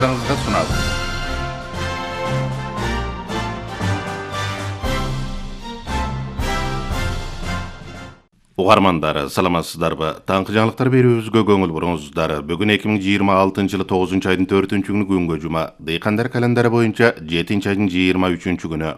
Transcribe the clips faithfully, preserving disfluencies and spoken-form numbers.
Kanalımızda sunalım. Ugarmandar, salamатсыздарбы? Таңкы жаңылыктар берүүбүзгө көңүл буруңуздар. Бүгүн эки миң жыйырма алтынчы жылы тогузунчу айдын төртүнчү күнү күнгө жума. Дыйкандар календары боюнча жетинчи айдын жыйырма үчүнчү күнү.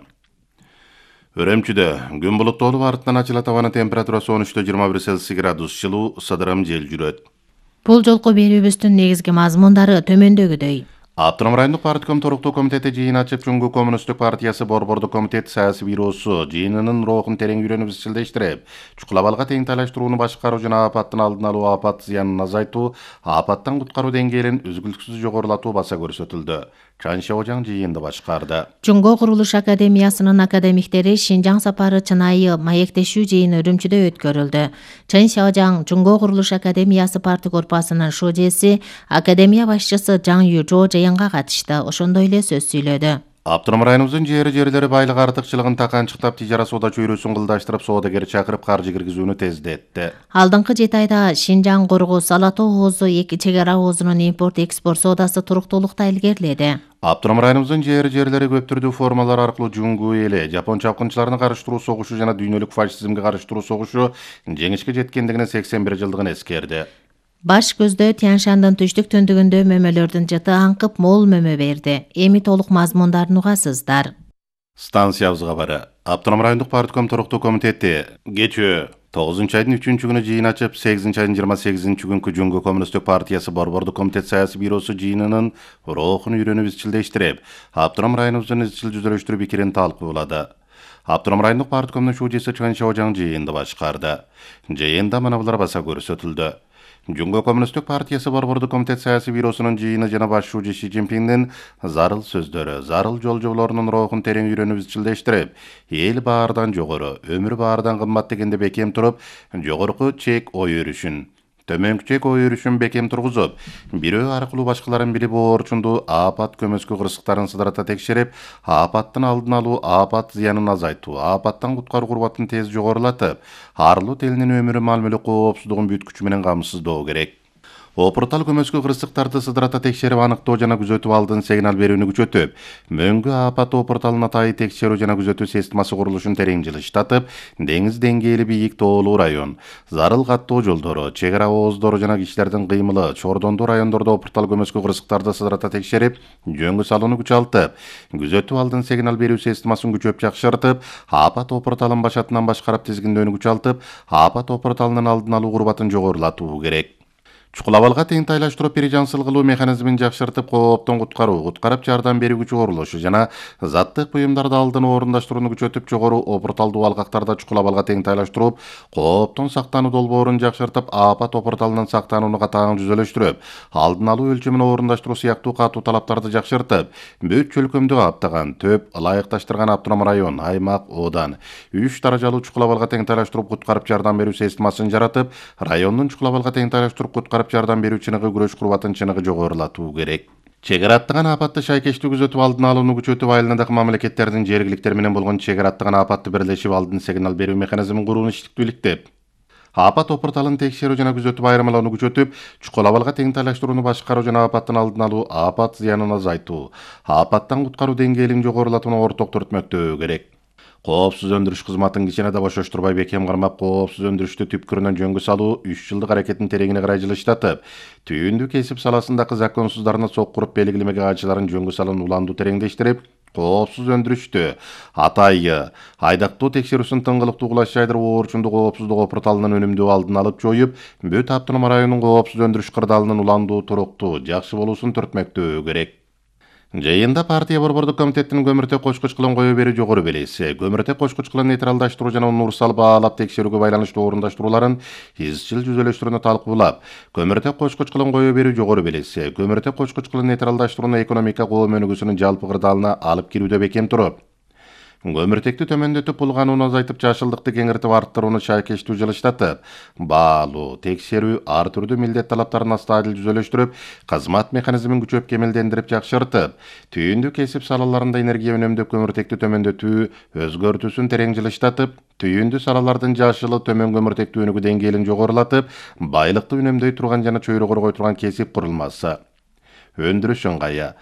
Өрөмчүдө күн булуттуулук артынан ачылат, абанын температурасы он үчтөн жыйырма бир Цельсий градус жылуу, сыдырым жел жүрөт. Бул жолку берүүбүздүн негизги мазмундары төмөндөгүдөй. Автоном райондук партком торуктуу комитети жыйын ачып, Жумгу коммунисттик партиясы Борбордук комитет саясий бюросу жыйынынын рухун терең үйрөнүп изчилдештирип, чукулабалга тең тайлаштырууну башкаруу жана апаттын алдын алуу, апат зыянын азайтуу, апаттан куткаруу деңгээлин үзгүлтүксүз жогорулатуу баса көрсөтүлдү. Чан Шаожаң жыйынды башкарды. Жумго курулуш академиясынын академиктери Шинжаң сапары чынайы маектешүү жыйыны Үрүмчүдө өткөрүлдү. Чан Шаожаң Жумго курулуш академиясы парты корпусунун шожеси, академия башчысы Жаң Южо жыйынга катышты. Ошондой эле сөз сүйлөдү. Автоном районубуздун жери жерлери байлык артыкчылыгын таканчыктап, тижара соода чөйрөсүн кылдаштырып, соодагер чакырып каржы киргизүүнү тездетти. Алдыңкы жети айда Шинжаң Коргоз Ала Тоо оозу эки чек ара оозунун импорт-экспорт соодасы туруктуулукта илгериледи. Автоном районубуздун жери жерлери көп түрдүү формалар аркылуу Жуңгу эли, жапон чапкынчыларына карыштыруу согушу жана дүйнөлүк фашизмге карыштыруу согушу жеңишке жеткендигине сексен бир жылдыгын эскерди. Баш көздө Тяньшандын түштүк түндүгүндө мөмөлөрдүн жыты аңкып мол мөмө берди. Эми толук мазмундарын угасыздар. Станциябызга бары. Автоном райондук партком торуктуу комитети кечээ тогузунчу айдын үчүнчү күнү жыйын ачып, сегизинчи айдын жыйырма сегизинчи күнкү Жумгу коммунисттик партиясы Борбордук комитет саясий бюросу жыйынынын рухун үйрөнүп изчилдештирип, Автоном районубуздун изчил жүзөлөштүрүү пикирин талкуулады. Автоном райондук парткомдун шужеси Чан Шаожаң жыйынды башкарды. Жыйында мына булар баса көрсөтүлдү. Жумго коммунисттик партиясы Борбордук комитет саясий бюросунун жыйыны жана баш шужи Ши Цзиньпиндин зарыл сөздөрү, зарыл жолжоболорунун рухун терең үйрөнүп изчилдештирип, эл баардан жогору, өмүр баардан кымбат дегенде бекем туруп, жогорку чек ой өрүшүн, төмөнкү чек ой өрүшүн бекем тургузуп, бирөө аркылуу башкаларын билип оорчунду апат көмөскө кырсыктарын сыдырата текшерип, апаттын алдын алуу, апат зыянын азайтуу, апаттан куткаруу курбатын тез жогорулатып, арлуу элинин өмүрү, мал мүлк коопсуздугун бүткүчү менен камсыздоо керек. Опуртал көмөскө кырсыктарды сыдырата текшерип, аныктоо жана күзөтүү алдын сигнал берүүнү күчөтүп, мөңгү апат опурталына атайы текшерүү жана күзөтүү системасы курулушун терең жылыштатып, деңиз деңгээли бийик тоолуу район, зарыл каттоо жолдору, чек ара ооздору жана кишилердин кыймылы, чордондуу райондордо опуртал көмөскө кырсыктарды сыдырата текшерип, жөнгө салууну күчалтып, күзөтүү алдын сигнал берүү системасын күчөп жакшыртып, апат опурталын башатынан башкарып тизгиндөөнү күчалтып, апат опурталынын алдын алуу курбатын жогорулатуу керек. Чукулабалга тең тайлаштыруу пережансыл кылуу механизмин жакшыртып, кооптон куткаруу, куткарып жардам берүүчү курулушу жана заттык буюмдарды алдын орундаштырууну күчөтүп, жогору опурталдуу алкактарда чукулабалга тең тайлаштырып, кооптон сактануу долбоорун жакшыртып, апат опурталынан сактанууну катаң жүзөлөштүрүп, алдын алуу өлчөмүн орундаштыруу сыяктуу катуу талаптарды жакшыртып, бүт чөлкөмдү каптаган, төп ылайыкташтырган автоном район, аймак, оодан, үч даражалуу чукулабалга тең тайлаштырып, куткарып жардам берүү системасын жаратып, райондун чукулабалга тең тайлаштырып, куткарып жардам берүү чыныгы күрөш курбатын чыныгы жогорулатуу керек. Чек ара аттаган апатты шайкештүү күзөтүп, алдын алууну күчөтүп, айылындагы мамлекеттердин жергиликтер менен болгон чек ара аттаган апатты бирлешип, алдын сигнал берүү механизмин курууну иштиктүүлүктөп, апат опурталын текшерүү жана күзөтүп, айырмалоону күчөтүп, чукулабалга тең тайлаштырууну башкаруу жана апаттын алдын алуу, апат зыянын азайтуу, апаттан куткаруу деңгээлин жогорулатууну орток түртмөктөө керек. Коопсуз өндүрүш кызматын кичине да бошоштурбай бекем кармап, коопсуз өндүрүштү түпкүрүнөн жөнгө салуу, үч жылдык аракеттин тереңине карай жылыштатып, түйүндүү кесип саласындагы законсуздарына соккуруп белгилемеге кайчыларын жөнгө салууну уланду тереңдештирип, коопсуз өндүрүштү атайы айдактоо текшерүүсүн тыңгылыктуу кулаш жайдырып, оорчундуу коопсуздук опурталынын өнүмдүү алдын алып жоюп, бүт автоном районунун коопсуз өндүрүш кырдаалынын уландуу, туруктуу, жакшы болуусун түртмөктөө керек. Жыйында партия Борбордук комитеттин көмүртек кочкуч кылын кое берүү жогору белеси, көмүртек кочкуч кылын нейтралдаштыруу жана универсал баалап текшерүүгө байланыштуу орундаштырууларын изчил жүзөлөштүрүүнү талкуулап, көмүртек кочкуч кылын кое берүү жогору белеси, көмүртек кочкуч кылын нейтралдаштырууну экономика коом өнүгүүсүнүн жалпы кырдаалына алып кирүүдө бекем туруп, көмүртекти төмөндөтүп, пулганууну азайтып, жашылдыкты кеңиртип, арттырууну шайкештүү жылыштатып, баалуу, текшерүү, ар түрдүү милдет талаптарын астадыл жүзөлөштүрүп, кызмат механизмин күчөп кемелдендирип жакшыртып, түйүндүү кесип салаларында энергия үнөмдөп, көмүртекти төмөндөтүү өзгөртүүсүн терең жылыштатып, түйүндүү салалардын жашылы төмөн көмүртекти өнүгүү деңгээлин жогорулатып, байлыкты үнөмдөй турган жана чөйрө коргой турган кесип курулмасы, öndürüş ыңгайы,